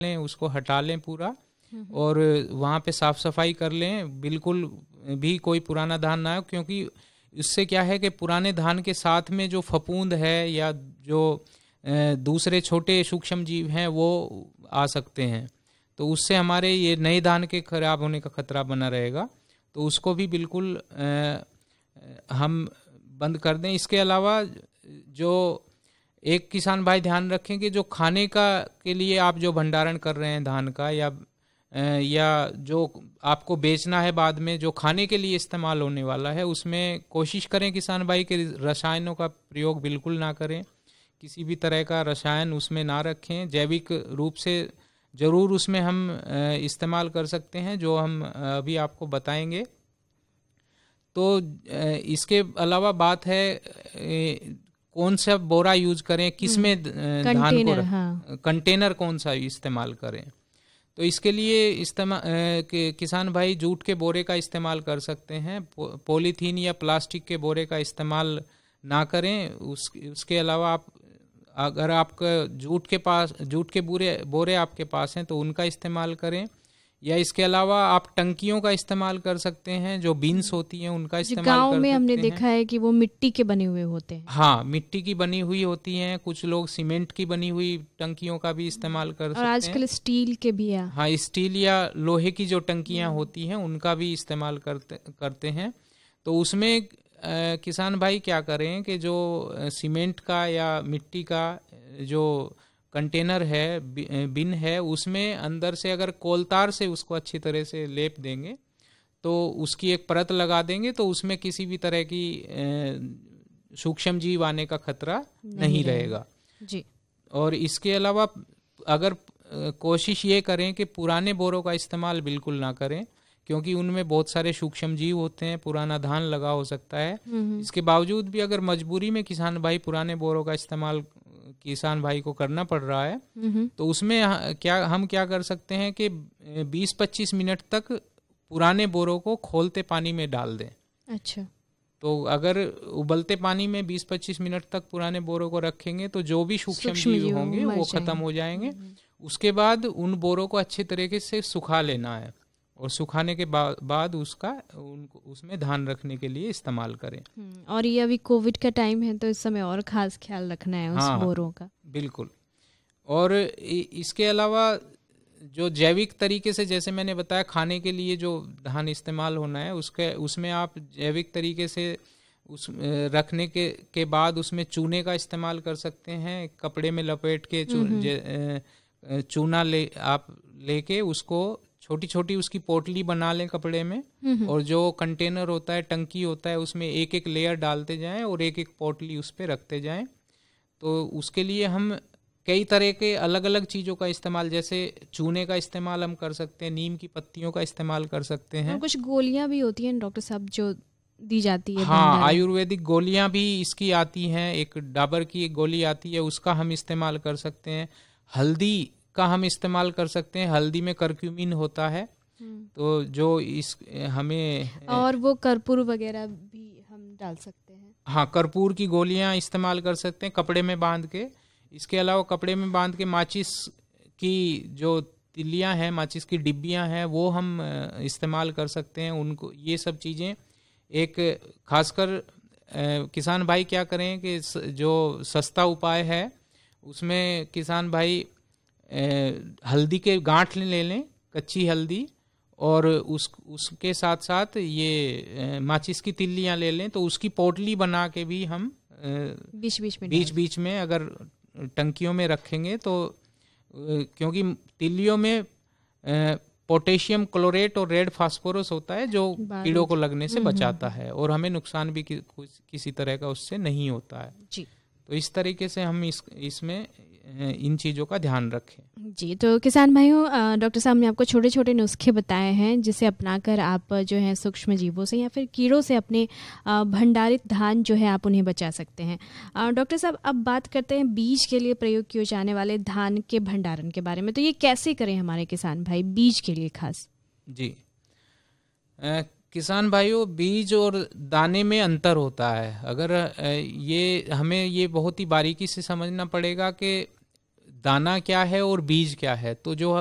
लें, उसको हटा लें पूरा, और वहाँ पे साफ सफाई कर लें, बिल्कुल भी कोई पुराना धान ना हो, क्योंकि इससे क्या है कि पुराने धान के साथ में जो फफूंद है या जो दूसरे छोटे सूक्ष्म जीव हैं वो आ सकते हैं, तो उससे हमारे ये नए धान के खराब होने का खतरा बना रहेगा। तो उसको भी बिल्कुल हम बंद कर दें। इसके अलावा जो एक किसान भाई ध्यान रखें कि जो खाने का के लिए आप जो भंडारण कर रहे हैं धान का, या जो आपको बेचना है बाद में, जो खाने के लिए इस्तेमाल होने वाला है, उसमें कोशिश करें किसान भाई कि रसायनों का प्रयोग बिल्कुल ना करें, किसी भी तरह का रसायन उसमें ना रखें। जैविक रूप से ज़रूर उसमें हम इस्तेमाल कर सकते हैं, जो हम अभी आपको बताएंगे। तो इसके अलावा बात है कौन सा बोरा यूज करें, किस में धान को कंटेनर कौन सा इस्तेमाल करें। तो इसके लिए किसान भाई जूट के बोरे का इस्तेमाल कर सकते हैं, पॉलीथीन या प्लास्टिक के बोरे का इस्तेमाल ना करें। उसके अलावा आप अगर आपका जूट के बोरे आपके पास हैं तो उनका इस्तेमाल करें, या इसके अलावा आप टंकियों का इस्तेमाल कर सकते हैं, जो बीन्स होती हैं उनका इस्तेमाल कर सकते हैं। गांव में हमने देखा है कि वो मिट्टी के बने हुए होते हैं। हाँ, मिट्टी की बनी हुई होती हैं, कुछ लोग सीमेंट की बनी हुई टंकियों का भी इस्तेमाल कर सकते हैं, और आजकल स्टील के भी है। हाँ, स्टील या लोहे की जो टंकियां होती हैं उनका भी इस्तेमाल करते हैं। तो उसमें किसान भाई क्या करें कि जो सीमेंट का या मिट्टी का जो कंटेनर है, बिन है, उसमें अंदर से अगर कोलतार से उसको अच्छी तरह से लेप देंगे, तो उसकी एक परत लगा देंगे, तो उसमें किसी भी तरह की सूक्ष्म जीव आने का खतरा नहीं रहेगा जी। और इसके अलावा अगर कोशिश ये करें कि पुराने बोरों का इस्तेमाल बिल्कुल ना करें, क्योंकि उनमें बहुत सारे सूक्ष्म जीव होते हैं, पुराना धान लगा हो सकता है। इसके बावजूद भी अगर मजबूरी में किसान भाई पुराने बोरों का इस्तेमाल किसान भाई को करना पड़ रहा है, तो उसमें हम क्या कर सकते हैं कि 20-25 मिनट तक पुराने बोरों को खोलते पानी में डाल दें। अच्छा। तो अगर उबलते पानी में 20-25 मिनट तक पुराने बोरों को रखेंगे तो जो भी सूक्ष्म जीव होंगे वो खत्म हो जाएंगे। उसके बाद उन बोरों को अच्छे तरीके से सुखा लेना है, और सुखाने के बाद उसमें धान रखने के लिए इस्तेमाल करें। और ये अभी कोविड का टाइम है तो इस समय और खास ख्याल रखना है उस बोरों का। बिल्कुल। और इसके अलावा जो जैविक तरीके से, जैसे मैंने बताया, खाने के लिए जो धान इस्तेमाल होना है उसमें आप जैविक तरीके से रखने के बाद उसमें चूने का इस्तेमाल कर सकते हैं। कपड़े में लपेट के चूना लेके उसको छोटी छोटी उसकी पोटली बना लें कपड़े में, और जो कंटेनर होता है, टंकी होता है, उसमें एक एक लेयर डालते जाएं और एक एक पोटली उस पर रखते जाएं। तो उसके लिए हम कई तरह के अलग अलग चीज़ों का इस्तेमाल, जैसे चूने का इस्तेमाल हम कर सकते हैं, नीम की पत्तियों का इस्तेमाल कर सकते हैं। कुछ गोलियां भी होती हैं डॉक्टर साहब जो दी जाती है। हाँ, आयुर्वेदिक गोलियां भी इसकी आती हैं, एक डाबर की एक गोली आती है, उसका हम इस्तेमाल कर सकते हैं। हल्दी का हम इस्तेमाल कर सकते हैं, हल्दी में करक्यूमिन होता है, तो जो हमें और वो कर्पूर वगैरह भी हम डाल सकते हैं। हाँ, कर्पूर की गोलियां इस्तेमाल कर सकते हैं कपड़े में बांध के। इसके अलावा कपड़े में बांध के माचिस की जो तिल्लियां हैं, माचिस की डिब्बियां हैं, वो हम इस्तेमाल कर सकते हैं। उनको ये सब चीज़ें एक खासकर किसान भाई क्या करें कि जो सस्ता उपाय है उसमें किसान भाई हल्दी के गांठ ले लें, कच्ची हल्दी, और उसके साथ साथ ये माचिस की तिल्लियां ले लें, तो उसकी पोटली बना के भी हम बीच में अगर टंकियों में रखेंगे तो, क्योंकि तिल्लियों में पोटेशियम क्लोरेट और रेड फास्फोरस होता है जो कीड़ों को लगने से बचाता है, और हमें नुकसान भी किसी तरह का उससे नहीं होता है जी। तो इस तरीके से हम इसमें इन चीज़ों का ध्यान रखें जी। तो किसान भाइयों, डॉक्टर साहब ने आपको छोटे छोटे नुस्खे बताए हैं जिसे अपनाकर आप जो है सूक्ष्म जीवों से या फिर कीड़ों से अपने भंडारित धान जो है आप उन्हें बचा सकते हैं। डॉक्टर साहब, अब बात करते हैं बीज के लिए प्रयोग किए जाने वाले धान के भंडारण के बारे में। तो ये कैसे करें हमारे किसान भाई बीज के लिए खास? जी, किसान भाइयों, बीज और दाने में अंतर होता है। अगर हमें ये बहुत ही बारीकी से समझना पड़ेगा कि दाना क्या है और बीज क्या है। तो जो